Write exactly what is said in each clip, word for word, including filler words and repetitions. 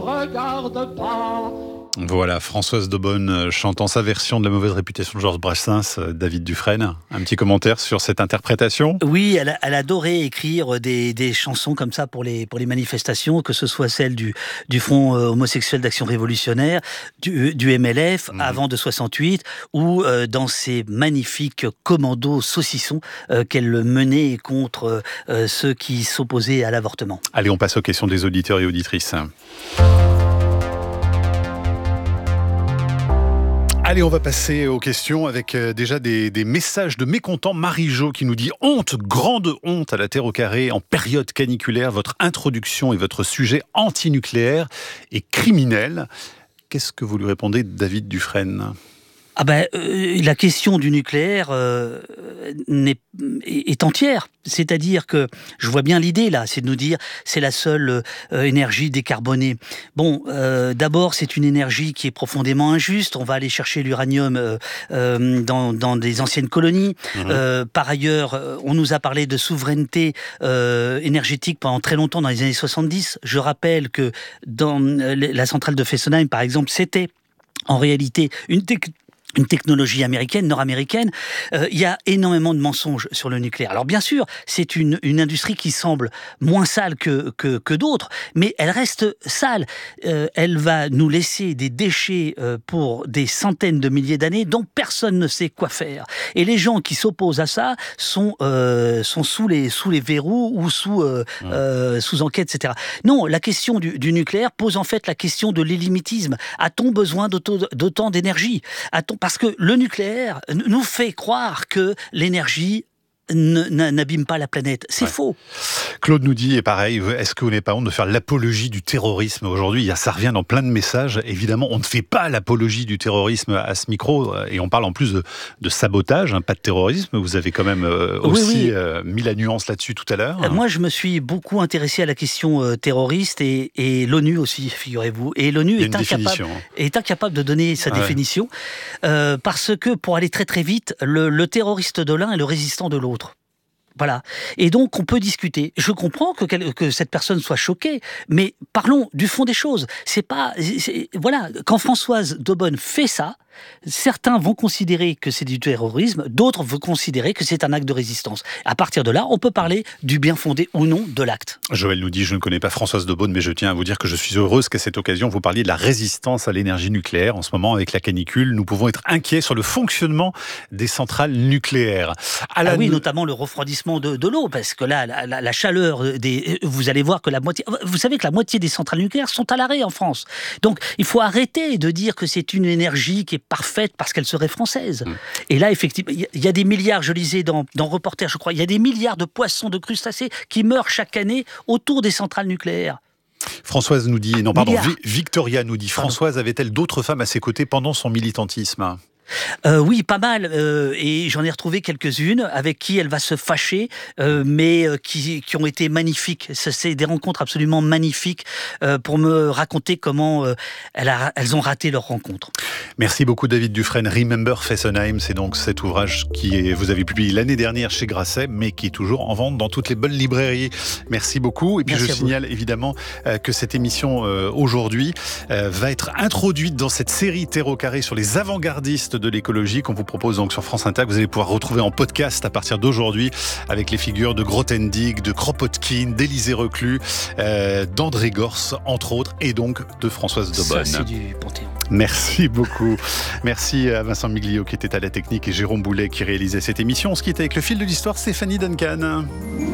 Regarde pas. Voilà, Françoise Daubonne chantant sa version de La mauvaise réputation de Georges Brassens. David Dufresne, un petit commentaire sur cette interprétation ? Oui, elle, a, elle adorait écrire des, des chansons comme ça pour les, pour les manifestations, que ce soit celle du, du Front homosexuel d'action révolutionnaire, du, du M L F, mmh. avant de soixante-huit, ou euh, dans ces magnifiques commandos saucissons euh, qu'elle menait contre euh, ceux qui s'opposaient à l'avortement. Allez, on passe aux questions des auditeurs et auditrices. Allez, on va passer aux questions avec euh, déjà des, des messages de mécontents. Marie-Jo qui nous dit « Honte, grande honte à la Terre au carré en période caniculaire. Votre introduction et votre sujet antinucléaire est criminel. » Qu'est-ce que vous lui répondez, David Dufresne ? Ah ben, euh, la question du nucléaire euh, n'est, est entière. C'est-à-dire que, je vois bien l'idée là, c'est de nous dire c'est la seule euh, énergie décarbonée. Bon, euh, d'abord c'est une énergie qui est profondément injuste. On va aller chercher l'uranium euh, euh, dans, dans des anciennes colonies. Mmh. Euh, par ailleurs, on nous a parlé de souveraineté euh, énergétique pendant très longtemps dans les années soixante-dix. Je rappelle que dans la centrale de Fessenheim, par exemple, c'était en réalité une technologie une technologie américaine, nord-américaine. Euh, il y a énormément de mensonges sur le nucléaire. Alors bien sûr, c'est une, une industrie qui semble moins sale que, que, que d'autres, mais elle reste sale. Euh, elle va nous laisser des déchets euh, pour des centaines de milliers d'années dont personne ne sait quoi faire. Et les gens qui s'opposent à ça sont, euh, sont sous, les, sous les verrous ou sous, euh, mmh. euh, sous enquête, et cetera. Non, la question du, du nucléaire pose en fait la question de l'illimitisme. A-t-on besoin d'autant, d'autant d'énergie ? A-t-on Parce que le nucléaire nous fait croire que l'énergie n'abîme pas la planète. C'est ouais. faux. Claude nous dit, et pareil, est-ce que vous n'avez pas honte de faire l'apologie du terrorisme aujourd'hui ? Ça revient dans plein de messages. Évidemment, on ne fait pas l'apologie du terrorisme à ce micro, et on parle en plus de, de sabotage, hein, pas de terrorisme. Vous avez quand même euh, aussi oui, oui. Euh, mis la nuance là-dessus tout à l'heure. Euh, moi, je me suis beaucoup intéressé à la question euh, terroriste, et, et l'ONU aussi, figurez-vous. Et l'ONU est incapable, est incapable de donner sa ouais. définition, euh, parce que, pour aller très très vite, le, le terroriste de l'un est le résistant de l'autre. Voilà. Et donc, on peut discuter. Je comprends que, que cette personne soit choquée, mais parlons du fond des choses. C'est pas, c'est, voilà. Quand Françoise Daubonne fait ça, certains vont considérer que c'est du terrorisme, d'autres vont considérer que c'est un acte de résistance. À partir de là, on peut parler du bien fondé ou non de l'acte. Joël nous dit, je ne connais pas Françoise Daubonne, mais je tiens à vous dire que je suis heureuse qu'à cette occasion, vous parliez de la résistance à l'énergie nucléaire. En ce moment, avec la canicule, nous pouvons être inquiets sur le fonctionnement des centrales nucléaires. À la... Ah oui, notamment le refroidissement de, de l'eau, parce que là, la, la, la chaleur des... Vous allez voir que la moitié... Vous savez que la moitié des centrales nucléaires sont à l'arrêt en France. Donc, il faut arrêter de dire que c'est une énergie qui est parfaite parce qu'elle serait française. Mmh. Et là, effectivement, il y a des milliards, je lisais dans, dans Reporter, je crois, il y a des milliards de poissons, de crustacés qui meurent chaque année autour des centrales nucléaires. Françoise nous dit, non pardon, Vi- Victoria nous dit, Françoise avait-elle d'autres femmes à ses côtés pendant son militantisme ? Euh, oui, pas mal, euh, et j'en ai retrouvé quelques-unes avec qui elle va se fâcher, euh, mais euh, qui, qui ont été magnifiques. C'est des rencontres absolument magnifiques euh, pour me raconter comment euh, elle a, elles ont raté leur rencontre. Merci beaucoup David Dufresne. Remember Fessenheim, c'est donc cet ouvrage qui est, vous avez publié l'année dernière chez Grasset, mais qui est toujours en vente dans toutes les bonnes librairies. Merci beaucoup. Et puis Merci je signale évidemment euh, que cette émission euh, aujourd'hui euh, va être introduite dans cette série Terre au carré sur les avant-gardistes de l'écologie qu'on vous propose donc sur France Inter, que vous allez pouvoir retrouver en podcast à partir d'aujourd'hui avec les figures de Grothendieck, de Kropotkin, d'Élisée Reclus, euh, d'André Gorz entre autres, et donc de Françoise Daubonne. Ça, c'est du Panthéon. Merci beaucoup. Merci à Vincent Miglio qui était à la technique et Jérôme Boulet qui réalisait cette émission. On se quitte avec le fil de l'histoire, Stéphanie Duncan.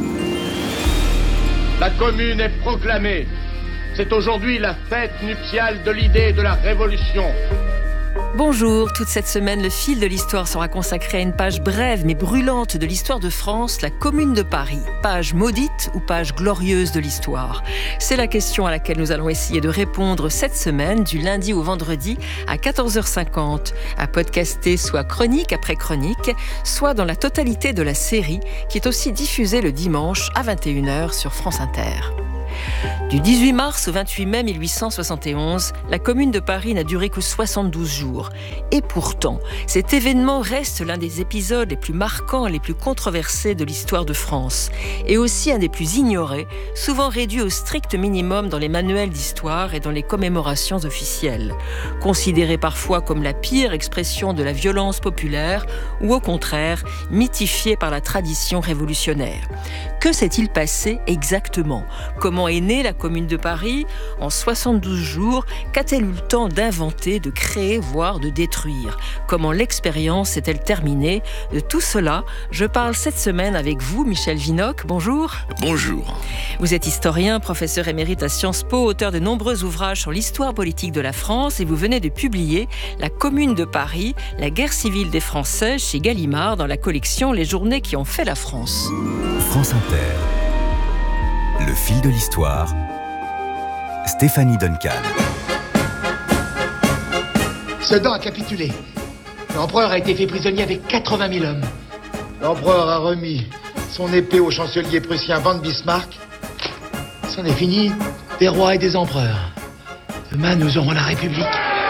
La commune est proclamée. C'est aujourd'hui la fête nuptiale de l'idée de la révolution. Bonjour, toute cette semaine, le fil de l'histoire sera consacré à une page brève mais brûlante de l'histoire de France, la Commune de Paris. Page maudite ou page glorieuse de l'histoire ? C'est la question à laquelle nous allons essayer de répondre cette semaine, du lundi au vendredi à quatorze heures cinquante, à podcaster soit chronique après chronique, soit dans la totalité de la série qui est aussi diffusée le dimanche à vingt et une heures sur France Inter. Du dix-huit mars au vingt-huit mai mille huit cent soixante et onze, la Commune de Paris n'a duré que soixante-douze jours. Et pourtant, cet événement reste l'un des épisodes les plus marquants et les plus controversés de l'histoire de France, et aussi un des plus ignorés, souvent réduit au strict minimum dans les manuels d'histoire et dans les commémorations officielles. Considéré parfois comme la pire expression de la violence populaire, ou au contraire, mythifié par la tradition révolutionnaire. Que s'est-il passé exactement ? Comment est née la Commune de Paris ? En soixante-douze jours, qu'a-t-elle eu le temps d'inventer, de créer, voire de détruire ? Comment l'expérience s'est-elle terminée ? De tout cela, je parle cette semaine avec vous, Michel Vinocq. Bonjour. Bonjour. Vous êtes historien, professeur émérite à Sciences Po, auteur de nombreux ouvrages sur l'histoire politique de la France, et vous venez de publier La Commune de Paris, la guerre civile des Français chez Gallimard dans la collection Les journées qui ont fait la France. France Inter. Le fil de l'histoire. Stéphanie Duncan. Sedan a capitulé. L'empereur a été fait prisonnier avec quatre-vingt mille hommes. L'empereur a remis son épée au chancelier prussien von Bismarck. C'en est fini des rois et des empereurs. Demain, nous aurons la République.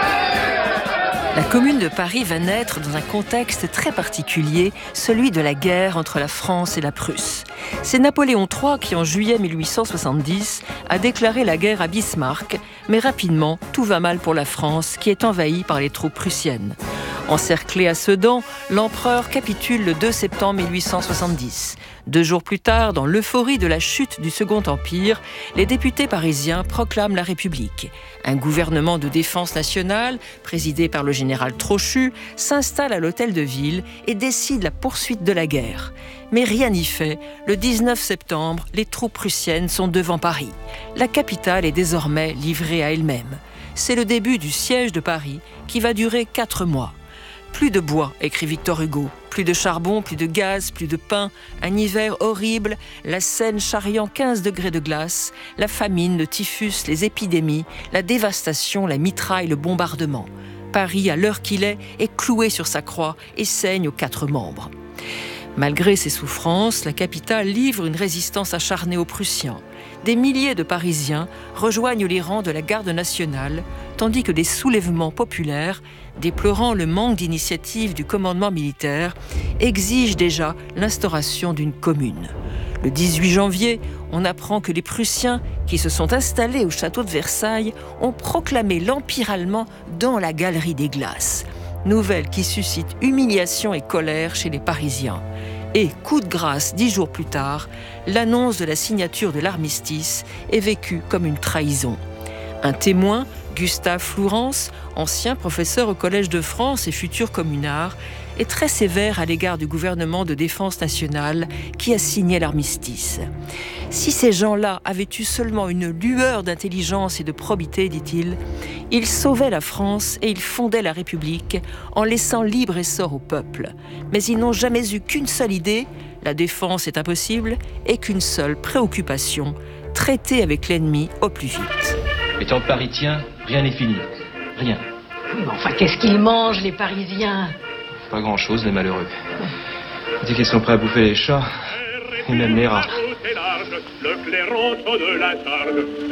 La Commune de Paris va naître dans un contexte très particulier, celui de la guerre entre la France et la Prusse. C'est Napoléon trois qui, en juillet mille huit cent soixante-dix, a déclaré la guerre à Bismarck, mais rapidement, tout va mal pour la France, qui est envahie par les troupes prussiennes. Encerclé à Sedan, l'empereur capitule le deux septembre mille huit cent soixante-dix. Deux jours plus tard, dans l'euphorie de la chute du Second Empire, les députés parisiens proclament la République. Un gouvernement de défense nationale, présidé par le général Trochu, s'installe à l'hôtel de ville et décide la poursuite de la guerre. Mais rien n'y fait. Le dix-neuf septembre, les troupes prussiennes sont devant Paris. La capitale est désormais livrée à elle-même. C'est le début du siège de Paris qui va durer quatre mois. Plus de bois, écrit Victor Hugo, plus de charbon, plus de gaz, plus de pain, un hiver horrible, la Seine charriant quinze degrés de glace, la famine, le typhus, les épidémies, la dévastation, la mitraille, le bombardement. Paris, à l'heure qu'il est, est cloué sur sa croix et saigne aux quatre membres. Malgré ses souffrances, la capitale livre une résistance acharnée aux Prussiens. Des milliers de Parisiens rejoignent les rangs de la garde nationale, tandis que des soulèvements populaires, déplorant le manque d'initiative du commandement militaire, exigent déjà l'instauration d'une commune. Le dix-huit janvier, on apprend que les Prussiens, qui se sont installés au château de Versailles, ont proclamé l'Empire allemand dans la galerie des glaces. Nouvelle qui suscite humiliation et colère chez les Parisiens. Et, coup de grâce, dix jours plus tard, l'annonce de la signature de l'armistice est vécue comme une trahison. Un témoin, Gustave Flourens, ancien professeur au Collège de France et futur communard, est très sévère à l'égard du gouvernement de défense nationale qui a signé l'armistice. Si ces gens-là avaient eu seulement une lueur d'intelligence et de probité, dit-il, ils sauvaient la France et ils fondaient la République en laissant libre essor au peuple. Mais ils n'ont jamais eu qu'une seule idée, la défense est impossible, et qu'une seule préoccupation, traiter avec l'ennemi au plus vite. Mais tant que Paris tient, rien n'est fini. Rien. Mais enfin, qu'est-ce qu'ils mangent, les Parisiens ? Pas grand-chose, les malheureux. Dès qu'ils sont prêts à bouffer les chats, et même les rats. Le clairon de la tarde.